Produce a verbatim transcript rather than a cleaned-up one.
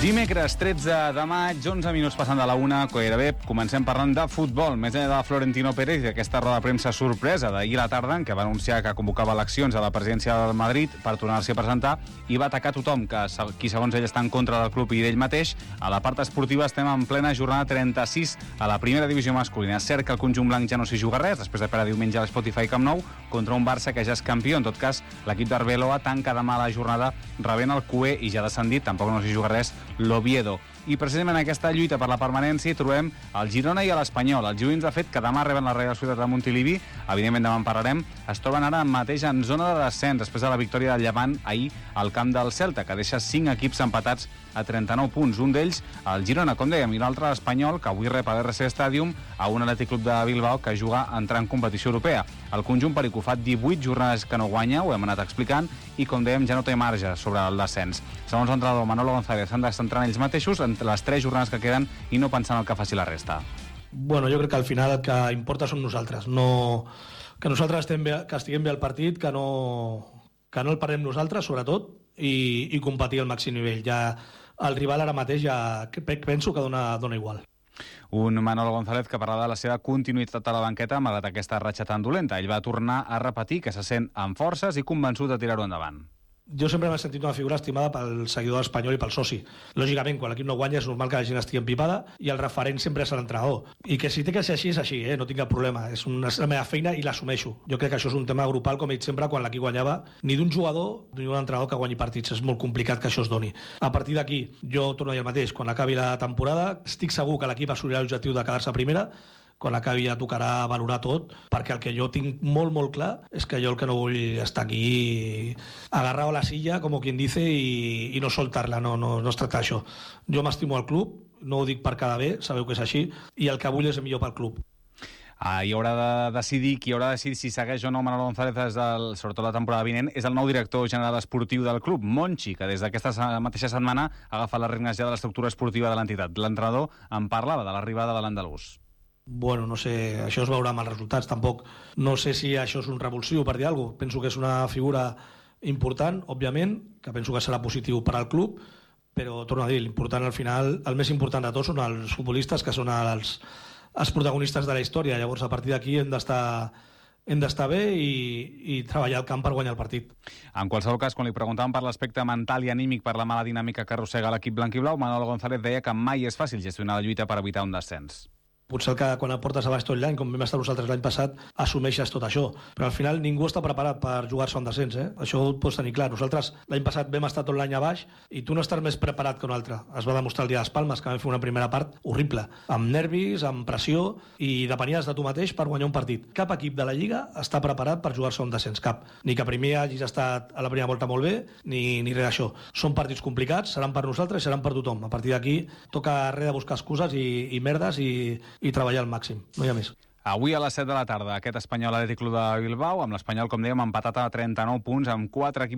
Dimecres tretze de maig, onze minuts passant de la una, gairebé comencem parlant de futbol. Més enllà de Florentino Pérez i aquesta roda de premsa sorpresa d'ahir a la tarda, en què va anunciar que convocava eleccions a la presidència del Madrid per tornar-s'hi a presentar, i va atacar tothom que, qui segons ell està en contra del club i d'ell mateix. A la part esportiva estem en plena jornada trenta-sis a la primera divisió masculina. És cert que el conjunt blanc ja no s'hi juga res, després de perdre diumenge a l'Spotify Camp Nou contra un Barça que ja és campió. En tot cas, l'equip d'Arbeloa tanca demà la jornada rebent el Q E i ja descendit, tampoc no s'hi juga res, l'Oviedo. I precisament en aquesta lluita per la permanència hi trobem el Girona i l'Espanyol. Els gironins, de fet, que demà reben la Reial Societat de Montilivi, evidentment demà en parlarem, es troben ara mateix en zona de descens després de la victòria del Llevant ahir al camp del Celta, que deixa cinc equips empatats a trenta-nou punts. Un d'ells, el Girona, com dèiem, i l'altre l'Espanyol, que avui rep a l'R C Stadium a un Atlètic Club de Bilbao que juga a entrar en competició europea. El conjunt perico fa divuit jornades que no guanya, ho hem anat explicant, i com dèiem ja no té marge sobre el descens. Segons l'entrenador Manolo González, s'han de centrar en ells mateixos en les tres jornades que queden i no pensar en el que faci la resta. Bueno, jo crec que al final el que importa som nosaltres, no que nosaltres estem bé, que estiguem bé al partit, que no, que no el parem nosaltres, sobretot, i, i competir al màxim nivell. Ja el rival ara mateix ja penso que dona, dona igual. Un Manolo González que parlava de la seva continuïtat a la banqueta malgrat aquesta ratxa tan dolenta. Ell va tornar a repetir que se sent amb forces i convençut de tirar-ho endavant. Jo sempre m'he sentit una figura estimada pel seguidor espanyol i pel soci. Lògicament, quan l'equip no guanya és normal que la gent estigui empipada i el referent sempre és l'entrenador. I que si té que ser així, és així, eh? No tinc cap problema. És, una, és la meva feina i l'assumeixo. Jo crec que això és un tema grupal, com he dit sempre, quan l'equip guanyava, ni d'un jugador ni d'un entrenador que guanyi partits. És molt complicat que això es doni. A partir d'aquí, jo torno a dir el mateix. Quan acabi la temporada, estic segur que l'equip assolirà l'objectiu de quedar-se a primera. Quan acabi ja tocarà valorar tot, perquè el que jo tinc molt, molt clar és que jo el que no vull estar aquí agarrado a la silla, com quien dice, i, i no soltar-la, no, no, no es tracta d'això. Jo m'estimo al club, no ho dic per quedar bé, sabeu que és així, i el que vull és el millor pel club. Ah, i haurà de decidir, qui haurà de decidir si segueix o no Manolo González des del, sobretot la temporada vinent, és el nou director general esportiu del club, Monchi, que des d'aquesta mateixa setmana ha agafat les regnes ja de l'estructura esportiva de l'entitat. L'entrenador en parlava de l'arribada de l'andalús. Bueno, no sé, això es veurà amb els resultats, tampoc no sé si això és un revulsiu per dir alguna cosa. Penso que és una figura important, òbviament, que penso que serà positiu per al club, però torno a dir, l'important al final, el més important de tots són els futbolistes, que són els, els protagonistes de la història. Llavors, a partir d'aquí hem d'estar hem d'estar bé i, i treballar al camp per guanyar el partit. En qualsevol cas, quan li preguntaven per l'aspecte mental i anímic per la mala dinàmica que arrossega l'equip blanc i blau, Manolo González deia que mai és fàcil gestionar la lluita per evitar un descens. Potser que quan et portes a baix tot l'any, com vam estar nosaltres l'any passat, assumeixes tot això. Però al final ningú està preparat per jugar-se un descens, eh? Això ho pots tenir clar. Nosaltres l'any passat vam estar tot l'any a baix i tu no estàs més preparat que un altre. Es va demostrar el dia de les Palmes, que vam fer una primera part horrible, amb nervis, amb pressió, i depenies de tu mateix per guanyar un partit. Cap equip de la Lliga està preparat per jugar-se un descens, cap. Ni que primer hagis estat a la primera volta molt bé, ni, ni res d'això. Són partits complicats, seran per nosaltres i seran per tothom. A partir d'aquí toca res de buscar excuses i, i merdes i, i treballar al màxim, no hi ha més. Avui a les set de la tarda, aquest Espanyol Atlètic Club de Bilbao, amb l'Espanyol, com dèiem, empatat a trenta-nou punts, amb quatre equips